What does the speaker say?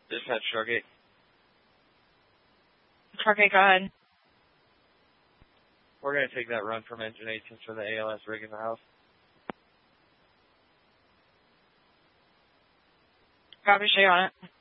Dispatch Truck 8. Truck 8, go ahead. We're going to take that run from Engine 18 for the ALS rig in the house. Copy, stay on it.